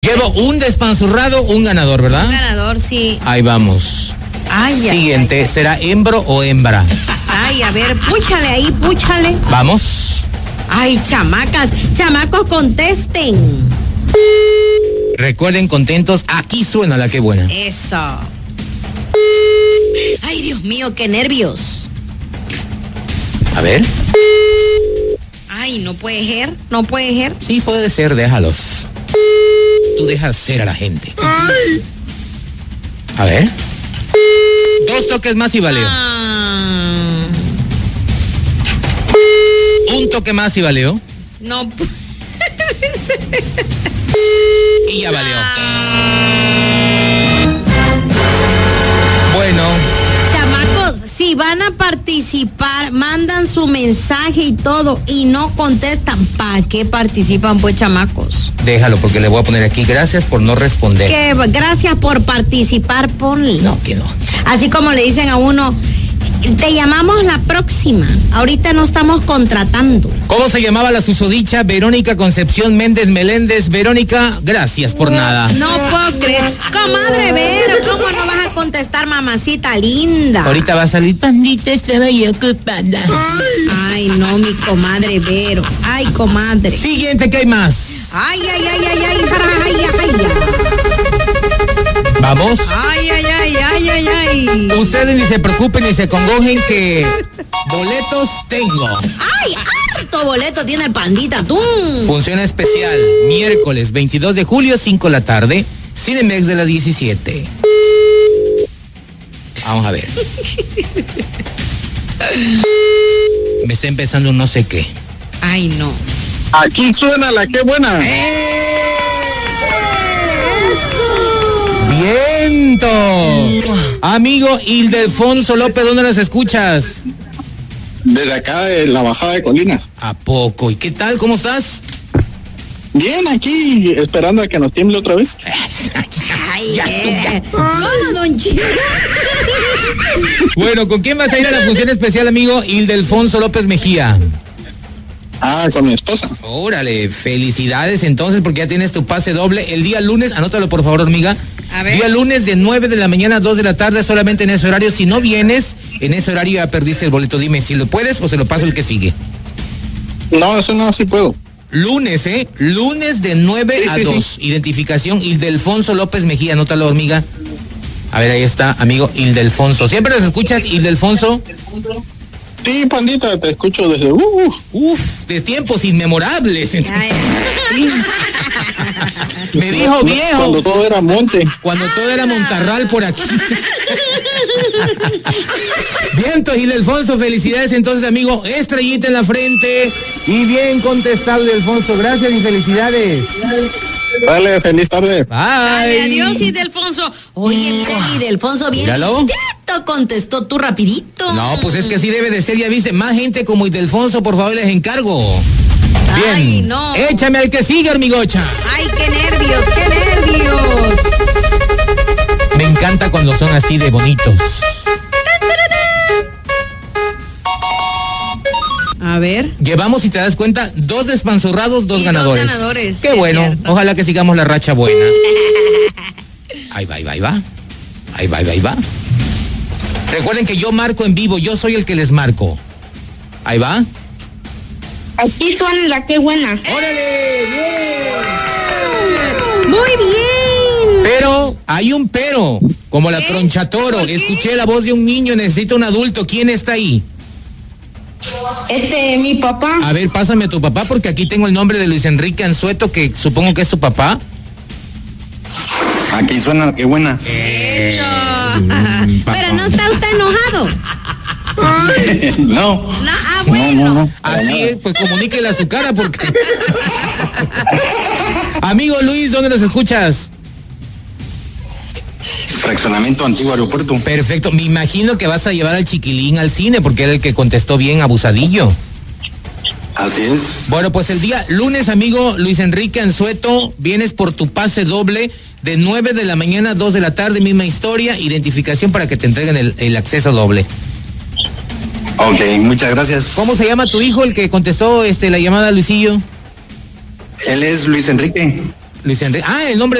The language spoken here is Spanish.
Llevo un despanzurrado, un ganador, ¿verdad? Un ganador, sí. Ahí vamos. Ay, Siguiente, ay. ¿será hembro o hembra? Ay, a ver, púchale ahí, púchale. Vamos. Ay, chamacos, contesten. Recuerden, contentos, aquí suena la que buena. Eso. Ay, Dios mío, qué nervios. A ver. Ay, no puede ser, no puede ser. Sí, puede ser, déjalos. Tú dejas ser a la gente. Ay. A ver. 2 toques más y valió. Un toque más y valió. No. Y ya valió. Bueno. Chamacos, si van a participar, mandan su mensaje y todo y no contestan, ¿para qué participan, pues, chamacos? Déjalo, porque le voy a poner aquí, gracias por no responder. Que gracias por participar, ponle. No, que no. Así como le dicen a uno, te llamamos la próxima, ahorita no estamos contratando. ¿Cómo se llamaba la susodicha Verónica Concepción Méndez Meléndez? Verónica, gracias por nada. No puedo creer. Comadre Vero, ¿cómo no vas a contestar, mamacita linda? Ahorita va a salir, pandita, estaba yo ocupada. Ay, no, mi comadre Vero. Ay, comadre. Siguiente, ¿qué hay más? Ay, ay, ay, ay, ay, ay, ay, ay. Vamos. Ay, ay, ay, ay, ay, ay. Ustedes ni se preocupen ni se congojen que boletos tengo. Ay, harto boleto tiene el pandita, tú. Función especial, miércoles 22 de julio, 5 de la tarde, Cinemex de las 17. Vamos a ver. Me está empezando un no sé qué. Ay, no. Aquí suena la que buena. ¡Viento! Amigo Ildefonso López, ¿dónde nos escuchas? Desde acá de la bajada de Colinas. ¿A poco? ¿Y qué tal? ¿Cómo estás? Bien, aquí esperando a que nos tiemble otra vez. Ay, ¿cómo, don Chico? Bueno, ¿con quién vas a ir a la función especial, amigo Ildefonso López Mejía? Con mi esposa. Órale, felicidades entonces porque ya tienes tu pase doble el día lunes, anótalo por favor, hormiga. A ver. Día lunes de 9 de la mañana a 2 de la tarde, solamente en ese horario. Si no vienes, en ese horario ya perdiste el boleto. Dime si lo puedes o se lo paso el que sigue. No, eso no, sí puedo. Lunes, lunes de 9 a 2. Sí. Identificación Ildefonso López Mejía, anótalo, hormiga. A ver, ahí está, amigo Ildefonso. ¿Siempre nos escuchas, Ildefonso? Sí, pandita, te escucho desde de tiempos inmemorables. Me dijo viejo. Cuando todo era monte. Cuando todo era montarral por aquí. Vientos, Ildefonso, felicidades entonces, amigo. Estrellita en la frente. Y bien contestado, Ildefonso. Gracias y felicidades. Dale, feliz tarde. Bye. Dale, adiós, Ildefonso. Oye, mira, Ildefonso bien discreto contestó tú rapidito. No, pues es que así debe de ser, ya viste. Más gente como Ildefonso, por favor, les encargo. Bien. Ay, no. Échame al que sigue, hormigocha. Ay, qué nervios, qué nervios. Me encanta cuando son así de bonitos. A ver. Llevamos, si te das cuenta, 2 despanzurrados, 2 ganadores. 2 ganadores. Qué bueno. Cierto. Ojalá que sigamos la racha buena. Ahí va, ahí va, ahí va. Ahí va, ahí va, ahí va. Recuerden que yo marco en vivo, yo soy el que les marco. Ahí va. Aquí suena la que buena. ¡Órale! ¡Bien! Muy bien. Pero, hay un pero, como la tronchatoro. Escuché la voz de un niño, necesito un adulto. ¿Quién está ahí? Mi papá. A ver, pásame a tu papá porque aquí tengo el nombre de Luis Enrique Anzueto, que supongo que es tu papá. Aquí suena la que buena. Eso. Pero no está usted enojado. No. Bueno. No. Así es, pues comuníquele a su cara porque... Amigo Luis, ¿dónde nos escuchas? Fraccionamiento Antiguo Aeropuerto. Perfecto, me imagino que vas a llevar al chiquilín al cine porque era el que contestó bien, abusadillo. Así es. Bueno, pues el día lunes, amigo Luis Enrique Anzueto, vienes por tu pase doble de 9 de la mañana a 2 de la tarde, misma historia, identificación para que te entreguen el acceso doble. Ok, muchas gracias. ¿Cómo se llama tu hijo, el que contestó la llamada, Luisillo? Él es Luis Enrique. Luis Enrique. Ah, el nombre